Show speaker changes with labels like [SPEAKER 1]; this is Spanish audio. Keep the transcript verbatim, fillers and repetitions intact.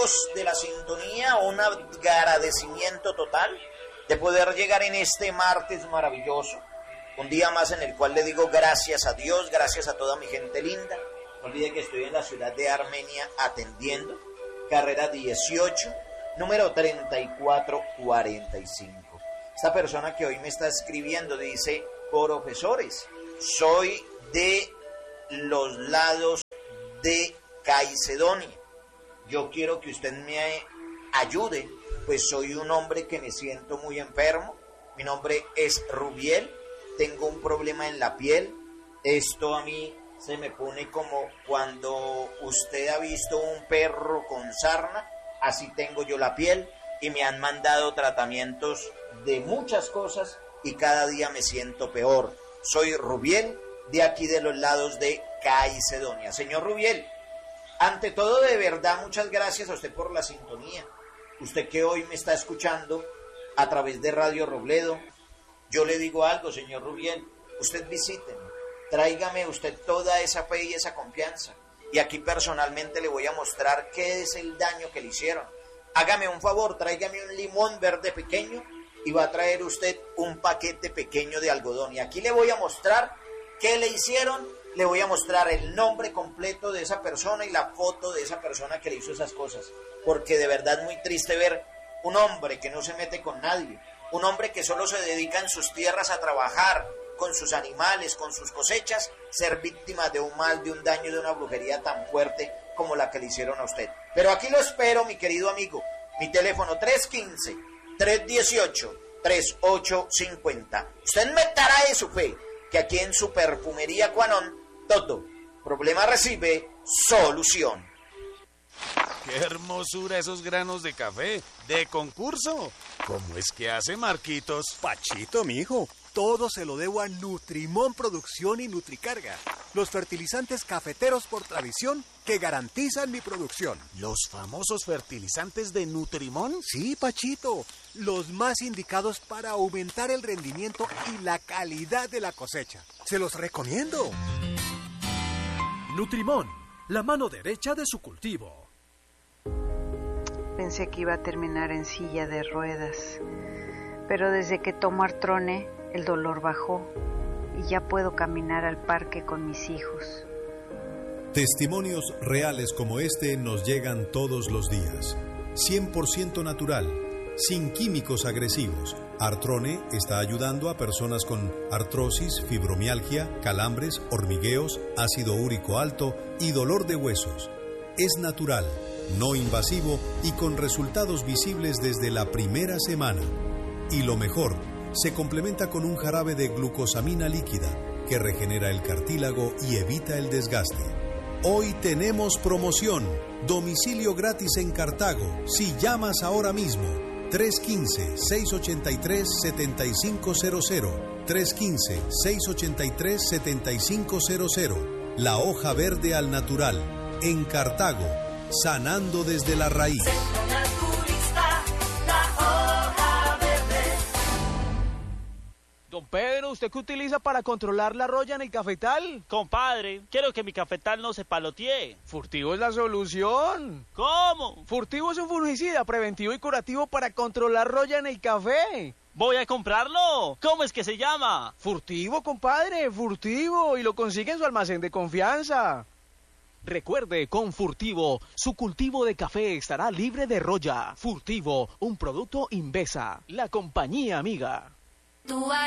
[SPEAKER 1] amigos de la sintonía, un agradecimiento total de poder llegar en este martes maravilloso, un día más en el cual le digo gracias a Dios, gracias a toda mi gente linda. No olvide que estoy en la ciudad de Armenia atendiendo, carrera dieciocho, número treinta y cuatro cuarenta y cinco. Esta persona que hoy me está escribiendo dice: profesores, soy de los lados de Caicedonia. Yo quiero que usted me ayude, pues soy un hombre que me siento muy enfermo. Mi nombre es Rubiel, tengo un problema en la piel. Esto a mí se me pone como cuando usted ha visto un perro con sarna, así tengo yo la piel, y me han mandado tratamientos de muchas cosas y cada día me siento peor. Soy Rubiel, de aquí de los lados de Caicedonia. Señor Rubiel, ante todo, de verdad, muchas gracias a usted por la sintonía. Usted que hoy me está escuchando a través de Radio Robledo. Yo le digo algo, señor Rubiel, usted visíteme, tráigame usted toda esa fe y esa confianza. Y aquí personalmente le voy a mostrar qué es el daño que le hicieron. Hágame un favor, tráigame un limón verde pequeño y va a traer usted un paquete pequeño de algodón. Y aquí le voy a mostrar qué le hicieron, le voy a mostrar el nombre completo de esa persona y la foto de esa persona que le hizo esas cosas. Porque de verdad es muy triste ver un hombre que no se mete con nadie, un hombre que solo se dedica en sus tierras a trabajar con sus animales, con sus cosechas, ser víctima de un mal, de un daño, de una brujería tan fuerte como la que le hicieron a usted. Pero aquí lo espero, mi querido amigo. Mi teléfono tres uno cinco, tres uno ocho, tres ocho cinco cero. Usted me dará de su fe que aquí en su perfumería Cuanón, todo problema recibe solución.
[SPEAKER 2] ¡Qué hermosura esos granos de café! ¡De concurso! ¿Cómo es que hace, Marquitos?
[SPEAKER 3] Pachito, mijo, todo se lo debo a Nutrimón Producción y Nutricarga, los fertilizantes cafeteros por tradición que garantizan mi producción.
[SPEAKER 2] ¿Los famosos fertilizantes de Nutrimón?
[SPEAKER 3] Sí, Pachito, los más indicados para aumentar el rendimiento y la calidad de la cosecha. Se los recomiendo.
[SPEAKER 4] Nutrimón, la mano derecha de su cultivo.
[SPEAKER 5] Pensé que iba a terminar en silla de ruedas, pero desde que tomo Artrone, el dolor bajó y ya puedo caminar al parque con mis hijos.
[SPEAKER 6] Testimonios reales como este nos llegan todos los días. cien por ciento natural, sin químicos agresivos. Artrone está ayudando a personas con artrosis, fibromialgia, calambres, hormigueos, ácido úrico alto y dolor de huesos. Es natural, no invasivo y con resultados visibles desde la primera semana. Y lo mejor, se complementa con un jarabe de glucosamina líquida que regenera el cartílago y evita el desgaste. Hoy tenemos promoción, domicilio gratis en Cartago, si llamas ahora mismo, tres uno cinco, seis ocho tres, siete cinco cero cero, tres uno cinco, seis ocho tres, siete cinco cero cero. La hoja verde al natural, en Cartago, sanando desde la raíz.
[SPEAKER 7] Don Pedro, ¿usted qué utiliza para controlar la roya en el cafetal?
[SPEAKER 8] Compadre, quiero que mi cafetal no se palotee.
[SPEAKER 7] Furtivo es la solución.
[SPEAKER 8] ¿Cómo?
[SPEAKER 7] Furtivo es un fungicida preventivo y curativo para controlar roya en el café.
[SPEAKER 8] Voy a comprarlo. ¿Cómo es que se llama?
[SPEAKER 7] Furtivo, compadre, Furtivo. Y lo consigue en su almacén de confianza. Recuerde, con Furtivo, su cultivo de café estará libre de roya. Furtivo, un producto Invesa, la compañía amiga.